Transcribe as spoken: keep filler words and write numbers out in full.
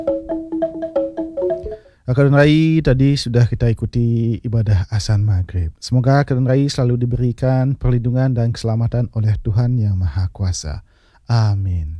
Akang Rai, tadi sudah kita ikuti ibadah azan maghrib. Semoga Akang Rai selalu diberikan perlindungan dan keselamatan oleh Tuhan Yang Maha Kuasa. Amin.